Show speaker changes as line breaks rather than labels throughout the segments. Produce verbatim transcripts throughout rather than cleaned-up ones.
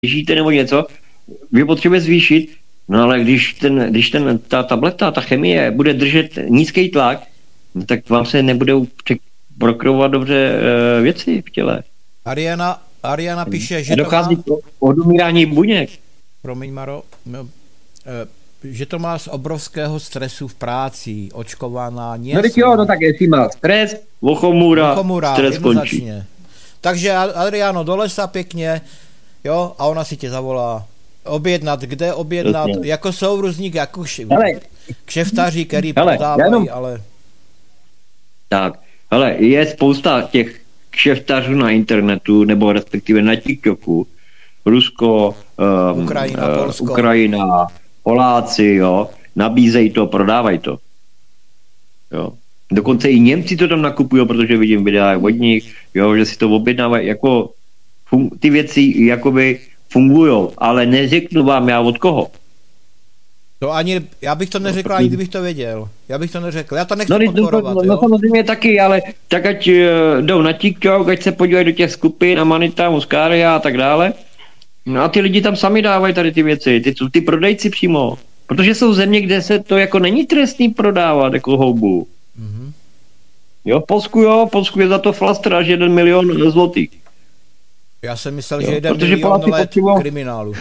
běžíte nebo něco, vy potřebujete zvýšit, no ale když, ten, když ten, ta tableta, ta chemie bude držet nízký tlak, no tak vám se nebudou prokrouvat dobře uh, věci v těle.
Ariana, Ariana píše, že
dochází
to má...
k odumírání buněk.
Promiň, Maro, no, e, že to má z obrovského stresu v práci, očkovaná, nie.
No teď jo, no tak jestli má stres, ochomůra, stres končí.
Takže Adriano, do lesa pěkně, jo, a ona si tě zavolá. Objednat, kde objednat, Jasně. Jako jsou různí, jako kšeftaři, který hele, prodávají, jenom... ale...
Tak, hele, je spousta těch kšeftařů na internetu, nebo respektive na TikToku, Rusko, um,
Ukrajina,
uh,
Polsko.
Ukrajina, Poláci, jo, nabízejí to, prodávají to. Jo. Dokonce i Němci to tam nakupují, protože vidím videa od nich, jo, že si to objednávají, jako fun- ty věci jakoby fungujou, ale neřeknu vám já od koho.
To ani, já bych to neřekl, ani kdybych to věděl. Já bych to neřekl, já to nechci no, podporovat,
no,
jo?
No samozřejmě taky, ale tak ať uh, jdou na TikTok, ať se podívají do těch skupin, Amanita, Muscaria a tak dále. No a ty lidi tam sami dávají tady ty věci, ty, ty prodejci přímo. Protože jsou země, kde se to jako není trestný prodávat jako houbu. Mm-hmm. Jo, v Polsku jo, v Polsku je za to flaster až jeden milion zlotých.
Já jsem myslel, jo, že jeden milion let potřebují... kriminálu.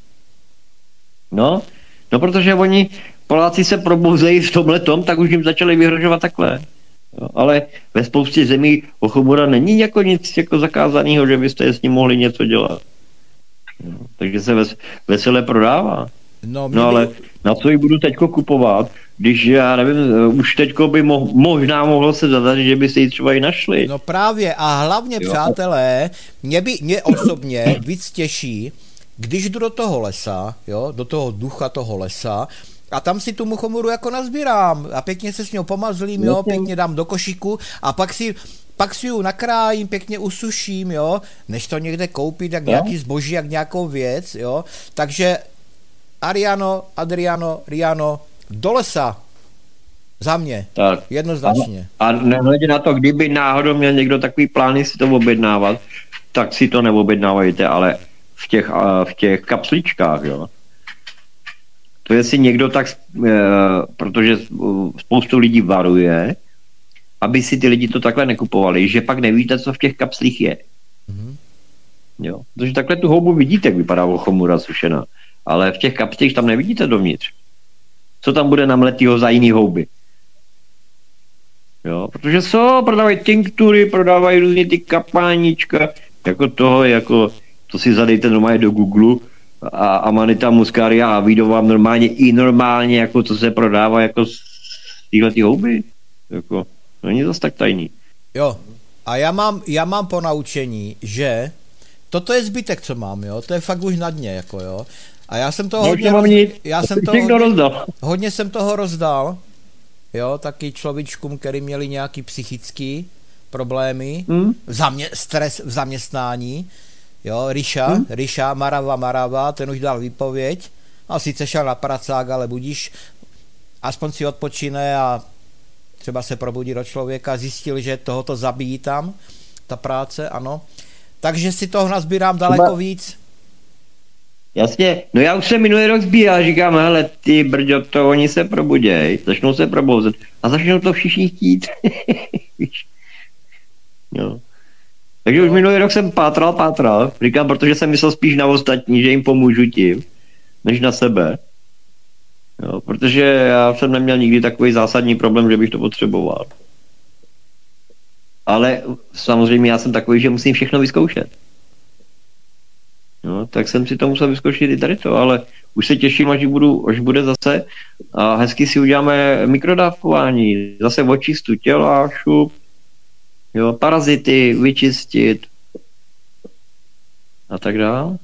No, no protože oni, Poláci se probouzejí v tomhletom, tak už jim začali vyhrožovat takhle. Jo, ale ve spoustě zemí ochomura není jako nic jako zakázaného, že byste s ním mohli něco dělat. Jo, takže se ves, veselé prodává.
No,
no ale na co ji budu teďko kupovat, když já nevím, už teďko by mo- možná mohlo se zadat, že by se ji třeba i našli.
No právě a hlavně, jo. Přátelé, mě, by, mě osobně víc těší, když jdu do toho lesa, jo, do toho ducha toho lesa a tam si tu muchomuru jako nazbírám a pěkně se s ňou pomazlím, jo, pěkně dám do košíku a pak si pak si ju nakrájím, pěkně usuším, jo, než to někde koupit, jak nějaký zboží, jak nějakou věc, jo, takže Ariano, Adriano, Riano, do lesa. Za mě. Tak. Jednoznačně.
A nehledě na to, kdyby náhodou měl někdo takový plány si to objednávat, tak si to neobjednávajte, ale v těch, v těch kapsličkách, jo. To je si někdo tak, protože spoustu lidí varuje, aby si ty lidi to takhle nekupovali, že pak nevíte, co v těch kapslích je. Mm-hmm. Jo. Protože takhle tu houbu vidíte, jak vypadá ochomura sušená. Ale v těch kapslích tam nevidíte dovnitř. Co tam bude namletýho za jiný houby. Jo, protože co, prodávají tinktury, prodávají různě ty kapáníčka, jako toho, jako, to si zadejte normálně do Google a Amanita Muscaria a vyjdou vám normálně i normálně, jako co se prodává, jako z týhletý houby. Jako, to není zase tak tajný.
Jo, a já mám, já mám po naučení, že toto je zbytek, co mám, jo, to je fakt už na dně, jako jo. A já jsem toho
no,
hodně,
roz...
já jsem toho hodně, rozdal. hodně jsem toho rozdal, jo, taky človíčkům, který měli nějaký psychický problémy, hmm? zamě, stres v zaměstnání, jo, Ríša, hmm? Ríša, Marava, Marava, ten už dal výpověď, a sice šel na pracák, ale budíš, aspoň si odpočine a třeba se probudí do člověka, zjistil, že tohoto zabíjí tam, ta práce, ano, takže si toho nazbírám daleko Třeba... víc.
Jasně, no já už jsem minulý rok zbíral, říkám, hele, ty brďo, to oni se probuděj, začnou se probouzet a začnou to všichni chtít. Jo. Takže už minulý rok jsem pátral, pátral, říkám, protože jsem myslel spíš na ostatní, že jim pomůžu tím, než na sebe. Jo, protože já jsem neměl nikdy takový zásadní problém, že bych to potřeboval. Ale samozřejmě já jsem takový, že musím všechno vyzkoušet. No, tak jsem si to musel vyzkoušet i tady to, ale už se těším, až, budu, až bude zase a hezky si uděláme mikrodávkování, zase očistu těla, šup, jo, parazity vyčistit a tak dále.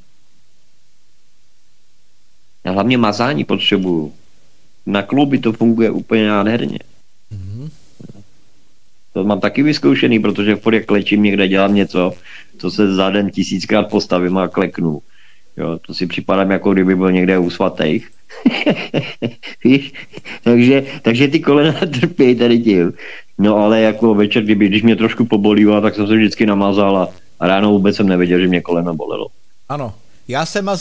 Já hlavně mazání potřebuju. Na kluby to funguje úplně nádherně. Mm-hmm. To mám taky vyzkoušený, protože furt jak klečím někde, dělám něco, to se za den tisíckrát postavím a kleknu. Jo, to si připadám, jako kdyby byl někde u svatých. Víš? takže, takže ty kolena trpějí tady tím. No ale jako večer, kdyby, když mě trošku pobolívá, tak jsem se vždycky namazal a, a ráno vůbec jsem nevěděl, že mě koleno bolelo.
Ano. Já jsem